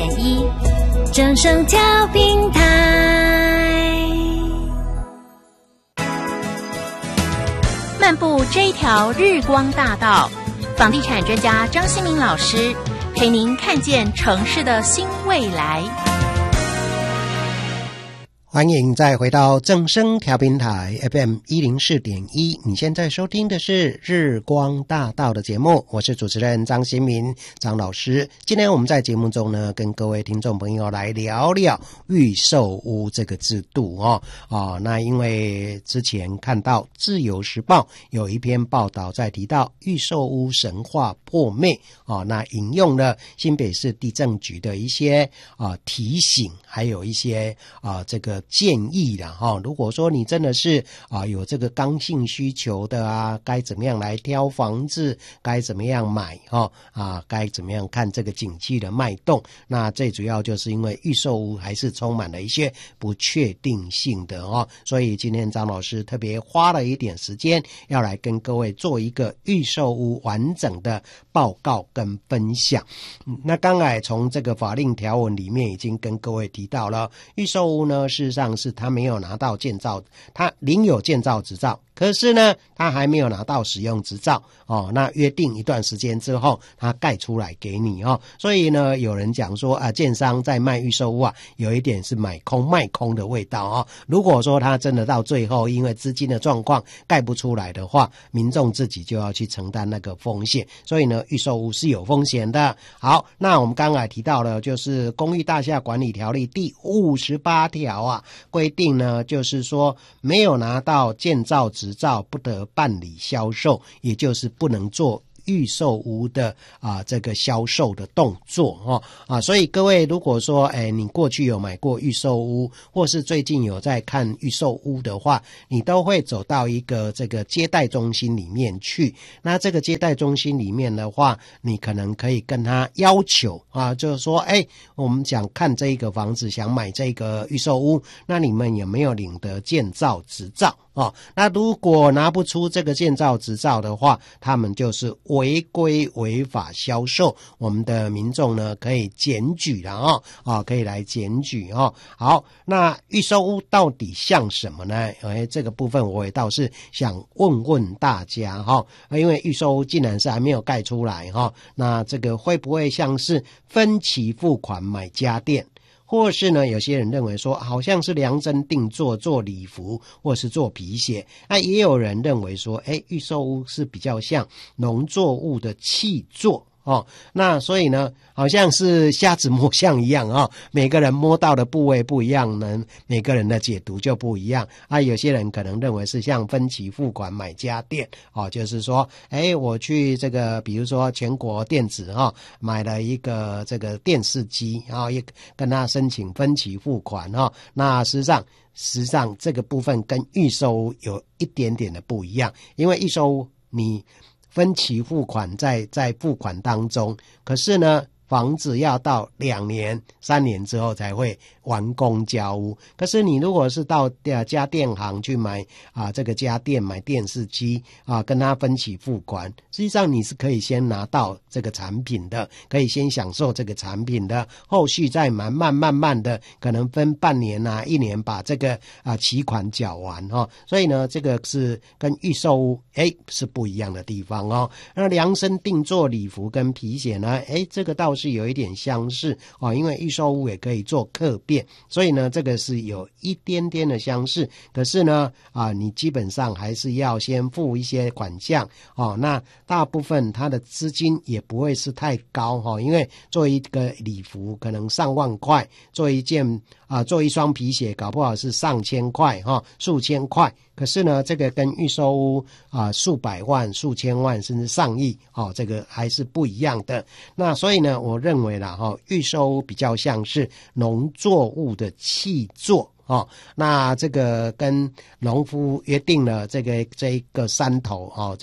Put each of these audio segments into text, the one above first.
104.1正声调频台。漫步这一条日光大道，房地产专家张新民老师陪您看见城市的新未来。 欢迎再回到正声调频台 FM 104.1，你现在收听的是日光大道的节目，我是主持人张新民张老师。今天我们在节目中呢，跟各位听众朋友来聊聊预售屋这个制度那因为之前看到自由时报有一篇报道在提到预售屋神话破灭那引用了新北市地政局的一些提醒，还有一些这个建议啦如果说你真的是有这个刚性需求的该怎么样来挑房子，该怎么样买该怎么样看这个景气的脉动，那最主要就是因为预售屋还是充满了一些不确定性的所以今天张老师特别花了一点时间要来跟各位做一个预售屋完整的报告跟分享。那刚才从这个法令条文里面已经跟各位提到了，预售屋呢事实上是他没有拿到建造，他领有建造执照，可是呢他还没有拿到使用执照那约定一段时间之后他盖出来给你所以呢有人讲说建商在卖预售屋有一点是买空卖空的味道如果说他真的到最后因为资金的状况盖不出来的话，民众自己就要去承担那个风险，所以呢预售屋是有风险的。好，那我们刚才提到了就是公寓大厦管理条例第58条规定呢，就是说没有拿到建造执照不得办理销售，也就是不能做预售屋的这个销售的动作所以各位如果说你过去有买过预售屋，或是最近有在看预售屋的话，你都会走到一个这个接待中心里面去。那这个接待中心里面的话，你可能可以跟他要求就是说我们想看这个房子，想买这个预售屋，那你们有没有领得建造执照那如果拿不出这个建造执照的话，他们就是违规违法销售，我们的民众呢可以检举了可以来检举好，那预售屋到底像什么呢？这个部分我也倒是想问问大家因为预售屋竟然是还没有盖出来那这个会不会像是分期付款买家电，或是呢有些人认为说好像是量身定做做礼服或是做皮鞋，那也有人认为说预售屋是比较像农作物的契作那所以呢好像是瞎子摸象一样每个人摸到的部位不一样呢，每个人的解读就不一样有些人可能认为是像分期付款买家电就是说我去这个比如说全国电子买了一个这个电视机也跟他申请分期付款那实际上这个部分跟预售屋有一点点的不一样，因为预售屋你分期付款在付款当中，可是呢房子要到2年3年之后才会完工交屋。可是你如果是到家电行去买这个家电买电视机跟他分期付款，实际上你是可以先拿到这个产品的，可以先享受这个产品的，后续再慢慢的可能分半年1年把这个期款缴完所以呢这个是跟预售屋是不一样的地方那量身定做礼服跟皮鞋呢这个倒是有一点相似因为预售屋也可以做客变，所以呢这个是有一点点的相似，可是呢你基本上还是要先付一些款项那大部分它的资金也不会是太高因为做一个礼服可能上万块，做一双皮鞋搞不好是上千块数千块，可是呢这个跟预售屋数百万数千万甚至上亿这个还是不一样的。那所以呢我认为啦预售屋比较像是农作物的契作那这个跟农夫约定了这一个山头这个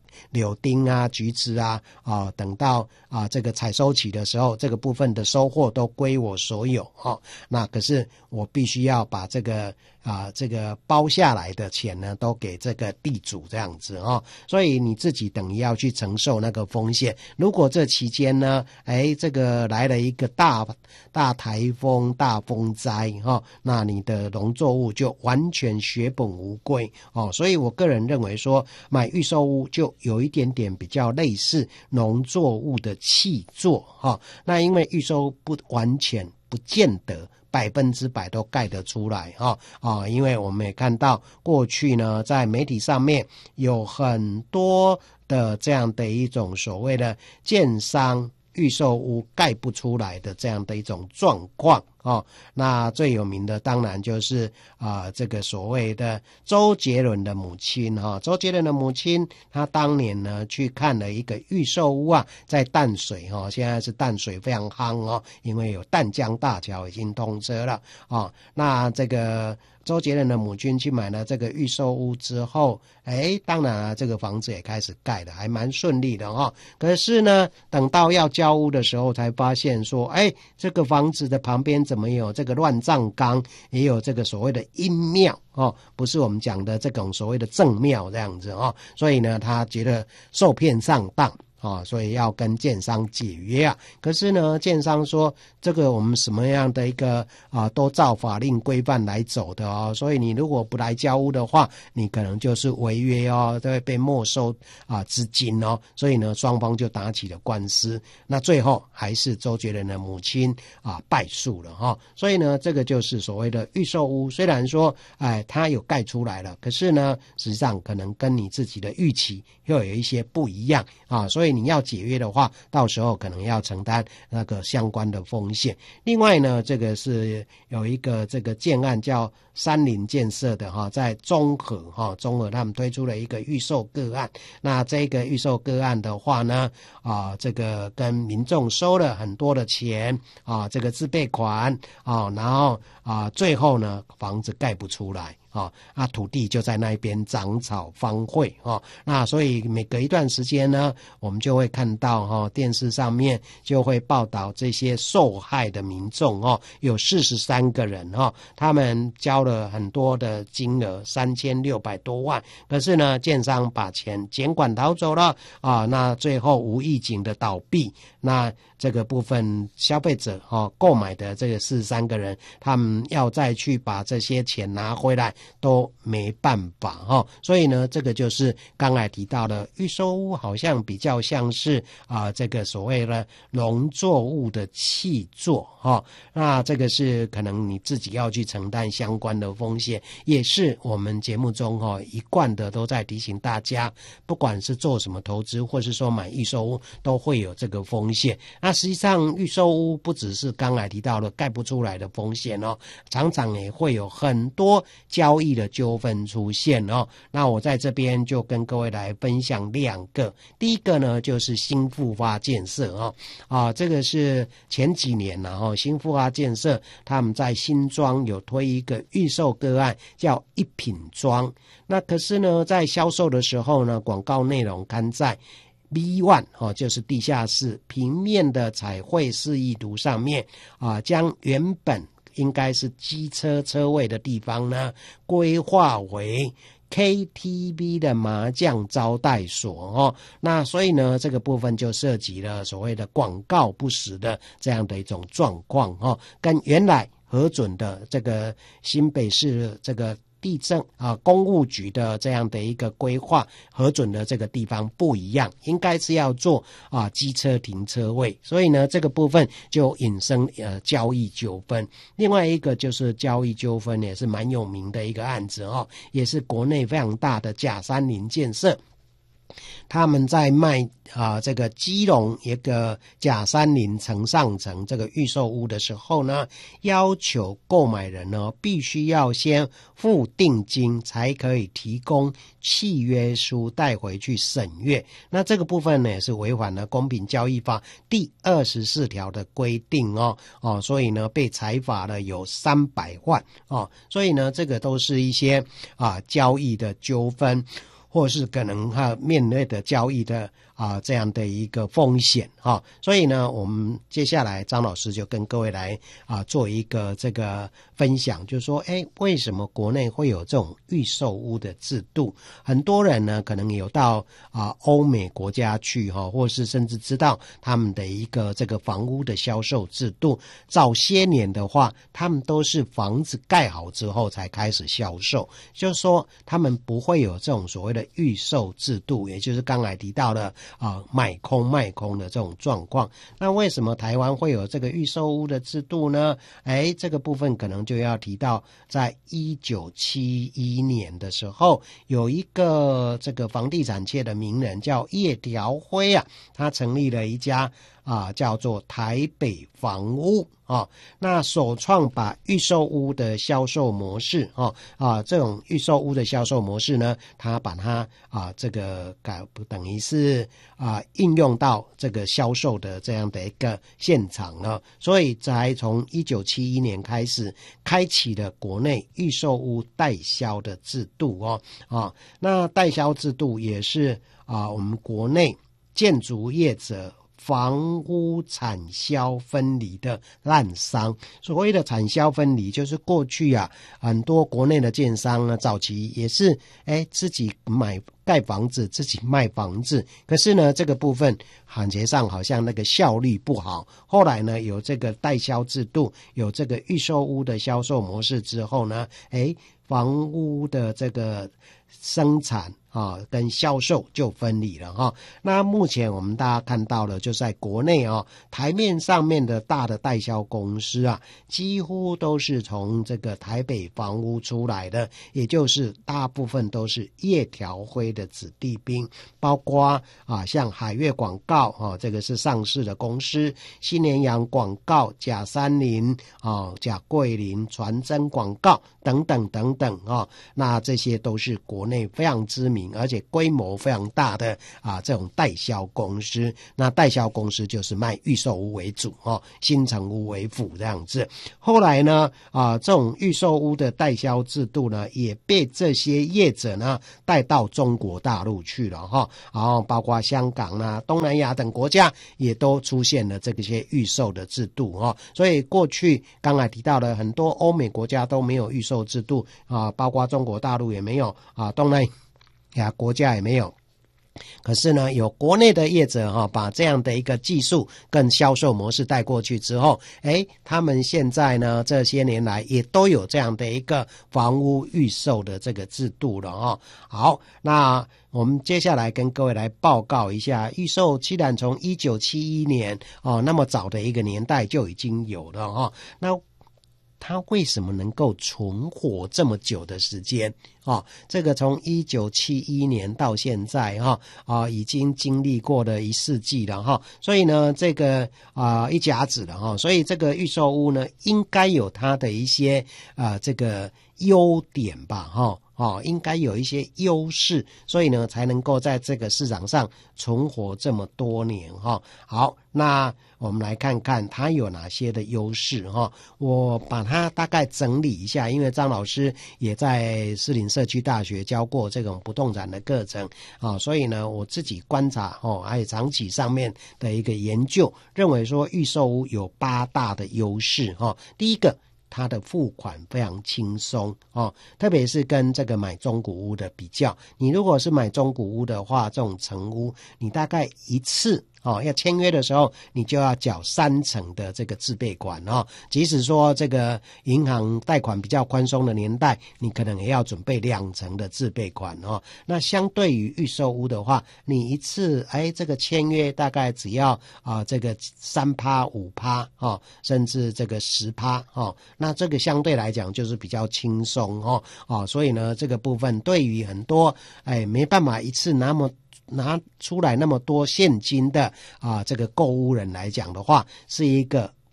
柳丁啊、橘子啊，等到这个采收期的时候，这个部分的收获都归我所有那可是我必须要把这个包下来的钱呢，都给这个地主这样子所以你自己等于要去承受那个风险。如果这期间呢，这个来了一个大台风、大风灾那你的农作物就完全血本无归所以我个人认为说，买预售屋就有一点点比较类似农作物的契作那因为预售不完全不见得100%都盖得出来因为我们也看到过去呢，在媒体上面有很多的这样的一种所谓的建商预售屋盖不出来的这样的一种状况那最有名的当然就是这个所谓的周杰伦的母亲周杰伦的母亲她当年呢去看了一个预售屋在淡水现在是淡水非常夯因为有淡江大桥已经通车了那这个周杰伦的母亲去买了这个预售屋之后，当然这个房子也开始盖了，还蛮顺利的可是呢，等到要交屋的时候，才发现说，这个房子的旁边怎么有这个乱葬岗，也有这个所谓的阴庙不是我们讲的这种所谓的正庙这样子所以呢，他觉得受骗上当。所以要跟建商解约可是呢，建商说这个我们什么样的一个都照法令规范来走的所以你如果不来交屋的话，你可能就是违约都会被没收资金所以呢，双方就打起了官司。那最后还是周杰伦的母亲败诉了所以呢，这个就是所谓的预售屋，虽然说它有盖出来了，可是呢，实际上可能跟你自己的预期又有一些不一样所以你要解约的话，到时候可能要承担那个相关的风险。另外呢，这个是有一个这个建案叫山林建设的在中和他们推出了一个预售个案。那这个预售个案的话呢这个跟民众收了很多的钱这个自备款然后最后呢房子盖不出来土地就在那边长草荒废那所以每隔一段时间呢，我们就会看到电视上面就会报道这些受害的民众有43个人他们交了很多的金额3600多万，可是呢，建商把钱捡管逃走了那最后无预警的倒闭。那这个部分消费者购买的这个43个人，他们要再去把这些钱拿回来都没办法所以呢，这个就是刚才提到的预售屋好像比较像是这个所谓的农作物的契作那这个是可能你自己要去承担相关的风险，也是我们节目中一贯的都在提醒大家，不管是做什么投资或是说买预售屋都会有这个风险。那实际上预售屋不只是刚才提到的盖不出来的风险常常也会有很多交易的纠纷出现那我在这边就跟各位来分享2个。第一个呢，就是新复发建设这个是前几年新复发建设他们在新庄有推一个预售个案叫一品庄。那可是呢，在销售的时候呢，广告内容刊在B1 就是地下室平面的彩绘示意图上面将原本应该是机车车位的地方呢规划为KTV 的麻将招待所那所以呢，这个部分就涉及了所谓的广告不实的这样的一种状况跟原来核准的这个新北市这个地政公务局的这样的一个规划核准的这个地方不一样，应该是要做机车停车位，所以呢这个部分就引生交易纠纷。另外一个就是交易纠纷也是蛮有名的一个案子也是国内非常大的甲山林建设，他们在卖这个基隆一个甲山林城上城这个预售屋的时候呢，要求购买人呢必须要先付定金才可以提供契约书带回去审阅。那这个部分呢也是违反了公平交易法第24条的规定所以呢被裁罚了有300万所以呢这个都是一些交易的纠纷。 或是可能面对的交易的这样的一个风险所以呢，我们接下来张老师就跟各位来做一个这个分享，就是说为什么国内会有这种预售屋的制度？很多人呢可能有到欧美国家去或是甚至知道他们的一个这个房屋的销售制度。早些年的话，他们都是房子盖好之后才开始销售，就是说他们不会有这种所谓的预售制度，也就是刚才提到的买空卖空的这种状况。那为什么台湾会有这个预售屋的制度呢？这个部分可能就要提到在1971年的时候，有一个这个房地产界的名人叫叶条辉他成立了一家叫做台北房屋那首创把预售屋的销售模式这种预售屋的销售模式呢，他把它这个等于是应用到这个销售的这样的一个现场了，所以才从1971年开始开启了国内预售屋代销的制度那代销制度也是我们国内建筑业者房屋产销分离的滥觞。所谓的产销分离，就是过去很多国内的建商呢，早期也是自己盖房子自己卖房子，可是呢这个部分感觉上好像那个效率不好。后来呢有这个代销制度，有这个预售屋的销售模式之后呢，房屋的这个生产跟销售就分离了那目前我们大家看到了，就在国内台面上面的大的代销公司几乎都是从这个台北房屋出来的，也就是大部分都是叶条辉的子弟兵，包括像海悦广告这个是上市的公司，新联阳广告、甲三菱甲桂林、传真广告等等等等那这些都是国内非常知名而且规模非常大的这种代销公司。那代销公司就是卖预售屋为主新成屋为辅这样子。后来呢这种预售屋的代销制度呢，也被这些业者呢带到中国大陆去了然后包括香港东南亚等国家也都出现了这些预售的制度所以过去刚才提到的很多欧美国家都没有预售制度包括中国大陆也没有东南亚国家也没有。可是呢有国内的业者把这样的一个技术跟销售模式带过去之后他们现在呢这些年来也都有这样的一个房屋预售的这个制度了好，那我们接下来跟各位来报告一下，预售既然从1971年那么早的一个年代就已经有了那它为什么能够存活这么久的时间这个从1971年到现在已经经历过了1世纪了所以呢这个一甲子了所以这个预售屋呢应该有它的一些这个优点吧应该有一些优势，所以呢才能够在这个市场上存活这么多年好，那我们来看看它有哪些的优势我把它大概整理一下，因为张老师也在士林社区大学教过这种不动产的课程所以呢我自己观察还有长期上面的一个研究，认为说预售屋有8大的优势第一个，它的付款非常轻松特别是跟这个买中古屋的比较，你如果是买中古屋的话，这种成屋你大概一次要签约的时候你就要缴3成的这个自备款即使说这个银行贷款比较宽松的年代，你可能也要准备2成的自备款那相对于预售屋的话，你一次这个签约大概只要这个 3%、5%甚至这个 10%那这个相对来讲就是比较轻松所以呢这个部分对于很多没办法一次拿出来那么多现金的这个购屋人来讲的话，是一个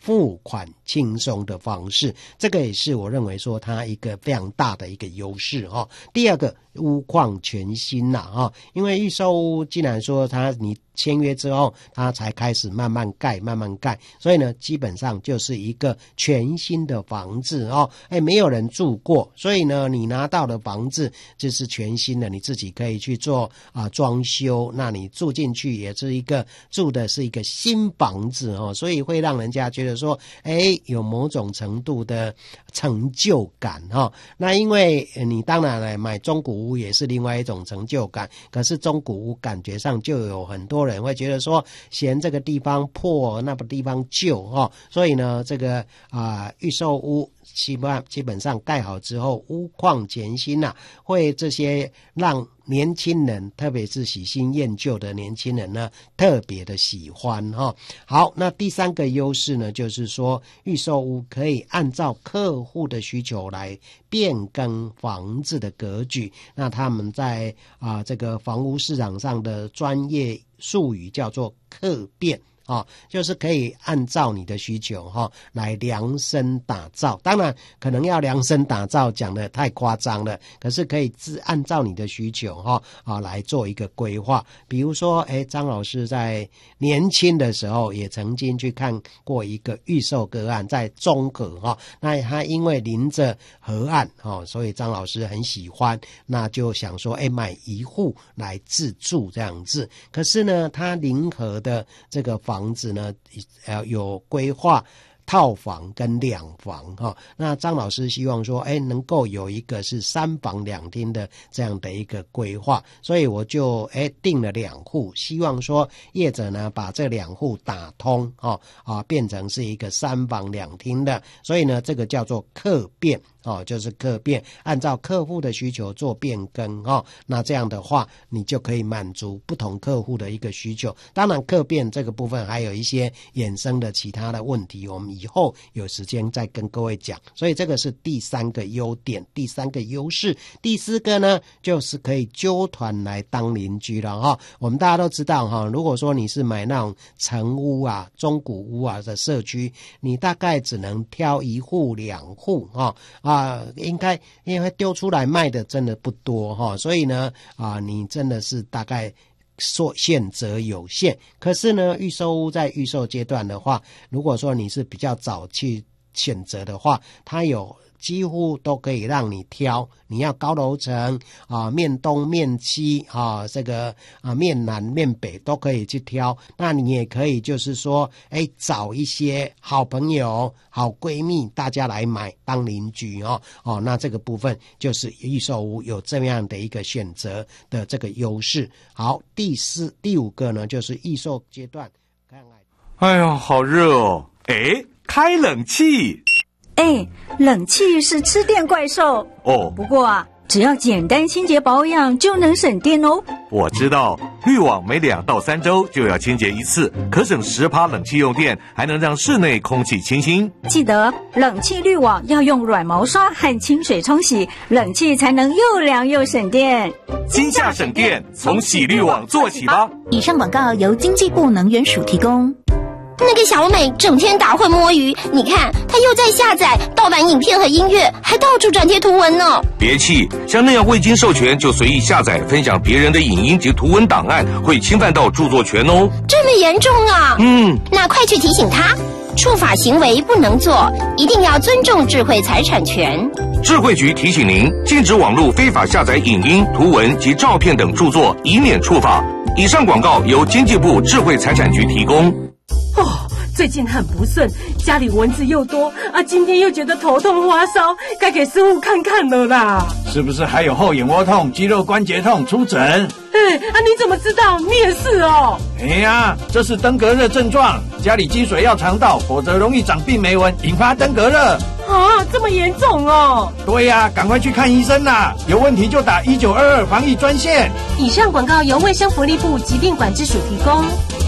付款轻松的方式，这个也是我认为说它一个非常大的一个优势哈。第二个，屋况全新啦哈，因为预售屋既然说你签约之后，它才开始慢慢盖，所以呢，基本上就是一个全新的房子哦，没有人住过，所以呢，你拿到的房子就是全新的，你自己可以去做装修，那你住进去也是住的是一个新房子哦，所以会让人家觉得说，有某种程度的成就感哦。那因为你当然来买中古屋也是另外一种成就感，可是中古屋感觉上就有很多人会觉得说嫌这个地方破那个地方旧哦，所以呢这个预售屋基本上盖好之后屋况全新会这些让年轻人特别是喜新厌旧的年轻人呢特别的喜欢好，那第三个优势呢就是说预售屋可以按照客户的需求来变更房子的格局，那他们在这个房屋市场上的专业术语叫做客变就是可以按照你的需求来量身打造，当然可能要量身打造讲得太夸张了，可是可以按照你的需求来做一个规划。比如说张老师在年轻的时候也曾经去看过一个预售个案在中和那他因为临着河岸所以张老师很喜欢，那就想说买一户来自住这样子，可是呢他临河的这个房子呢有规划套房跟两房那张老师希望说能够有一个是3房2厅的这样的一个规划，所以我就定了2户，希望说业者呢把这2户打通变成是一个3房2厅的，所以呢这个叫做客变就是客变，按照客户的需求做变更那这样的话你就可以满足不同客户的一个需求。当然客变这个部分还有一些衍生的其他的问题，我们以后有时间再跟各位讲，所以这个是第3个优点，第3个优势。第4个呢就是可以揪团来当邻居了我们大家都知道如果说你是买那种成屋中古屋的社区，你大概只能挑1户2户应该因为丢出来卖的真的不多所以呢你真的是大概选择有限。可是呢预售屋在预售阶段的话，如果说你是比较早去选择的话，它有几乎都可以让你挑，你要高楼层面东面西这个面南面北都可以去挑。那你也可以就是说找一些好朋友好闺蜜大家来买当邻居那这个部分就是预售屋有这样的一个选择的这个优势。好，第5个呢就是预售阶段哎呀好热哦，开冷气冷气是吃电怪兽不过只要简单清洁保养就能省电哦。 我知道，滤网每2到3周就要清洁一次，可省10%冷气用电，还能让室内空气清新。 记得冷气滤网要用软毛刷和清水冲洗，冷气才能又凉又省电。 今夏省电，从洗滤网做起吧。 以上广告由经济部能源署提供。 那个小美整天打混摸鱼，你看她又在下载盗版影片和音乐，还到处转贴图文呢。 别气，像那样未经授权就随意下载分享别人的影音及图文档案，会侵犯到著作权哦。 这么严重啊？那快去提醒她，触法行为不能做，一定要尊重智慧财产权。 智慧局提醒您，禁止网络非法下载影音、图文及照片等著作，以免触法。以上广告由经济部智慧财产局提供。 最近很不顺，家里蚊子又多今天又觉得头痛发烧，该给师傅看看了啦。 是不是还有后眼窝痛、肌肉关节痛？出诊。 你怎么知道？你也是哦。 这是登革热症状，家里积水要肠道，否则容易长病媒蚊，引发登革热。 这么严重哦？ 对呀，赶快去看医生啦！有问题就打1922防疫专线。 以上广告由卫生福利部疾病管制署提供。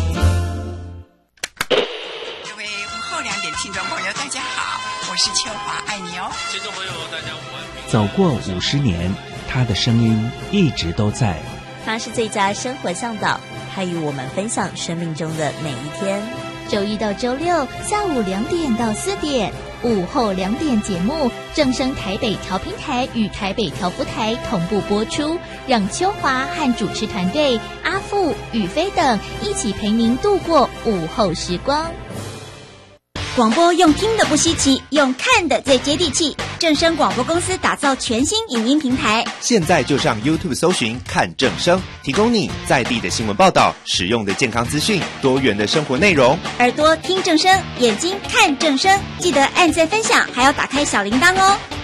听众朋友大家好，我是秋华，爱你哦。 听众朋友大家午安。 走过50年，他的声音一直都在。 他是最佳生活向导， 他与我们分享生命中的每一天。 周一到周六下午2点到4点，午后2点节目正声台北调频台与台北调布台同步播出，让秋华和主持团队阿富、宇飞等一起陪您度过午后时光。 广播用听的不稀奇，用看的最接地气。正声广播公司打造全新影音平台， 现在就上 YouTube 搜寻看正声，提供你在地的新闻报道、实用的健康资讯、多元的生活内容。 耳朵听正声，眼睛看正声，记得按赞分享，还要打开小铃铛哦。